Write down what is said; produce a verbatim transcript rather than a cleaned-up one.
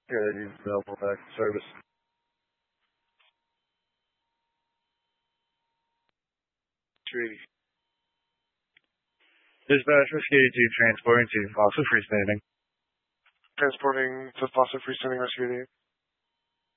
Yeah, he's available back in service. Treaty. Dispatch, Whiskey eighty-two, transporting to fossil freestanding. Transporting to fossil freestanding rescue.